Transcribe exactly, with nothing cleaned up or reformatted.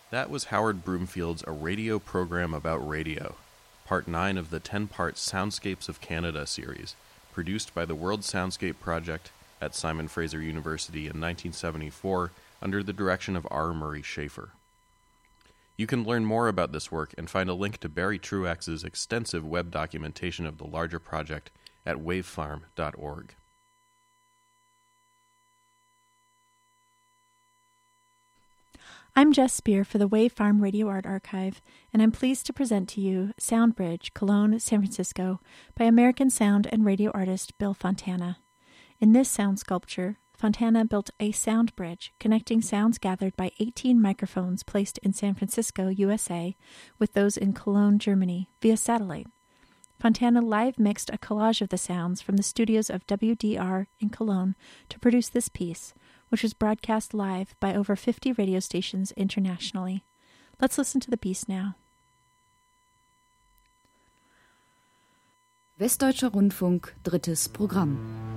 That was Howard Broomfield's A Radio Program About Radio, part nine of the ten-part Soundscapes of Canada series, produced by the World Soundscape Project at Simon Fraser University in nineteen seventy-four under the direction of R. Murray Schafer. You can learn more about this work and find a link to Barry Truax's extensive web documentation of the larger project at wavefarm dot org. I'm Jess Spear for the Wave Farm Radio Art Archive, and I'm pleased to present to you Soundbridge, Cologne, San Francisco, by American sound and radio artist Bill Fontana. In this sound sculpture, Fontana built a sound bridge connecting sounds gathered by eighteen microphones placed in San Francisco, U S A, with those in Cologne, Germany, via satellite. Fontana live mixed a collage of the sounds from the studios of W D R in Cologne to produce this piece, which was broadcast live by over fifty radio stations internationally. Let's listen to the piece now. Westdeutscher Rundfunk, drittes Programm.